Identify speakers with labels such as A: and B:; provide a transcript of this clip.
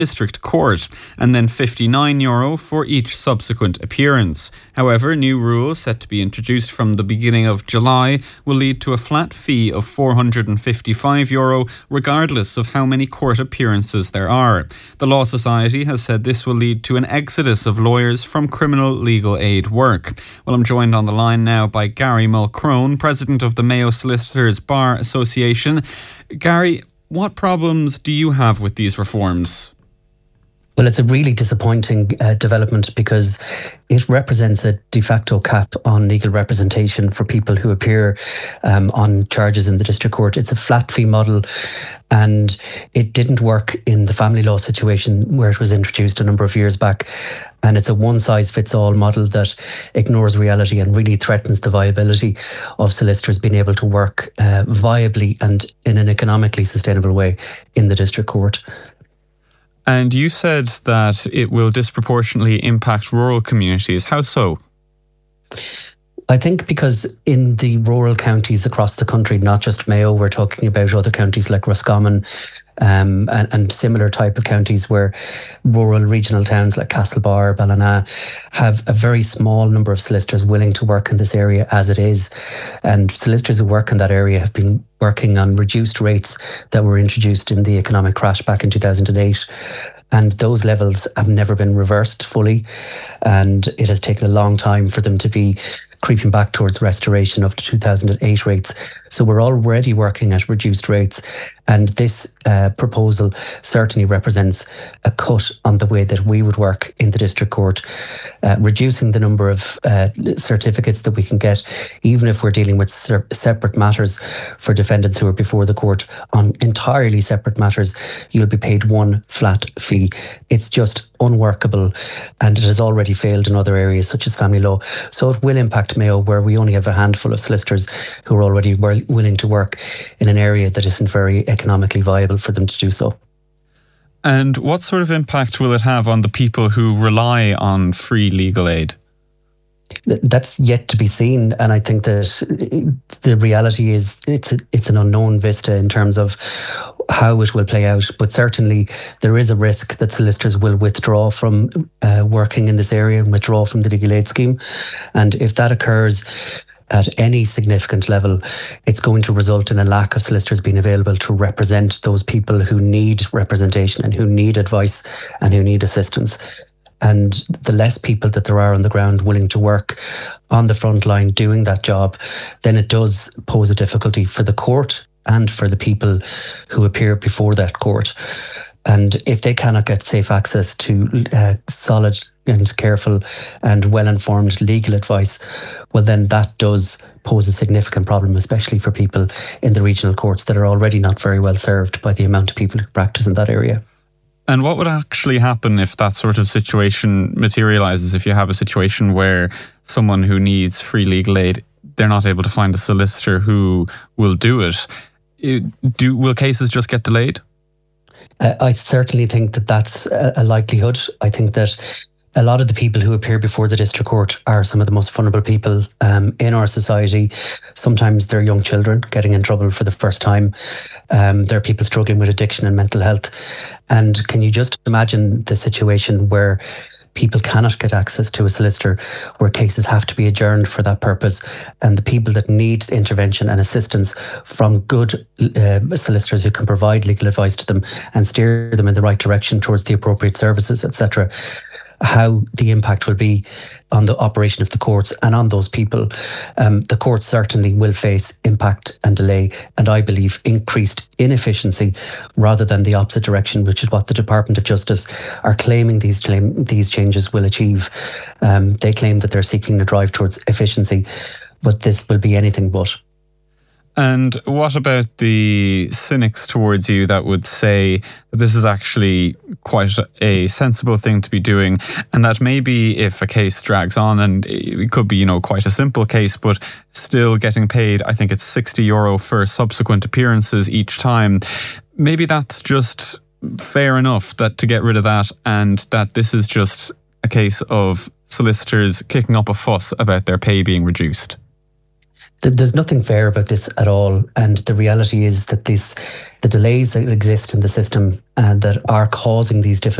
A: District Court, and then €59 for each subsequent appearance. However, new rules set to be introduced from the beginning of July will lead to a flat fee of €455 regardless of how many court appearances there are. The Law Society has said this will lead to an exodus of lawyers from criminal legal aid work. Well, I'm joined on the line now by Gary Mulcrone, President of the Mayo Solicitors Bar Association. Gary, what problems do you have with these reforms?
B: Well, it's a really disappointing development because it represents a de facto cap on legal representation for people who appear on charges in the District Court. It's a flat fee model, and it didn't work in the family law situation where it was introduced a number of years back. And it's a one-size-fits-all model that ignores reality and really threatens the viability of solicitors being able to work viably and in an economically sustainable way in the District Court.
A: And you said that it will disproportionately impact rural communities. How so?
B: I think because in the rural counties across the country, not just Mayo, we're talking about other counties like Roscommon and similar type of counties where rural regional towns like Castlebar, Ballina have a very small number of solicitors willing to work in this area as it is. And solicitors who work in that area have been working on reduced rates that were introduced in the economic crash back in 2008. And those levels have never been reversed fully. And it has taken a long time for them to be creeping back towards restoration of the 2008 rates. So we're already working at reduced rates. And this proposal certainly represents a cut on the way that we would work in the District Court, reducing the number of certificates that we can get, even if we're dealing with separate matters for defendants who are before the court on entirely separate matters. You'll be paid one flat fee. It's just unworkable, and it has already failed in other areas such as family law. So it will impact Mayo, where we only have a handful of solicitors who are already willing to work in an area that isn't very economically viable for them to do so.
A: And what sort of impact will it have on the people who rely on free legal aid?
B: That's yet to be seen, and I think that the reality is it's an unknown vista in terms of how it will play out. But certainly there is a risk that solicitors will withdraw from working in this area and withdraw from the legal aid scheme. And if that occurs at any significant level, it's going to result in a lack of solicitors being available to represent those people who need representation and who need advice and who need assistance. And the less people that there are on the ground willing to work on the front line doing that job, then it does pose a difficulty for the court and for the people who appear before that court. And if they cannot get safe access to solid and careful and well-informed legal advice, well, then that does pose a significant problem, especially for people in the regional courts that are already not very well served by the amount of people who practice in that area.
A: And what would actually happen if that sort of situation materialises? If you have a situation where someone who needs free legal aid, they're not able to find a solicitor who will do it, will cases just get delayed?
B: I certainly think that that's a likelihood. I think that a lot of the people who appear before the District Court are some of the most vulnerable people in our society. Sometimes they're young children getting in trouble for the first time. There are people struggling with addiction and mental health. And can you just imagine the situation where people cannot get access to a solicitor, where cases have to be adjourned for that purpose, and the people that need intervention and assistance from good solicitors who can provide legal advice to them and steer them in the right direction towards the appropriate services, etc., how the impact will be on the operation of the courts and on those people. The courts certainly will face impact and delay, and I believe increased inefficiency rather than the opposite direction, which is what the Department of Justice are claiming these changes will achieve. They claim that they're seeking to drive towards efficiency, but this will be anything but.
A: And what about the cynics towards you that would say that this is actually quite a sensible thing to be doing, and that maybe if a case drags on, and it could be, quite a simple case, but still getting paid, I think it's €60 for subsequent appearances each time, maybe that's just fair enough that to get rid of that, and that this is just a case of solicitors kicking up a fuss about their pay being reduced?
B: There's nothing fair about this at all, and the reality is that the delays that exist in the system and that are causing these difficulties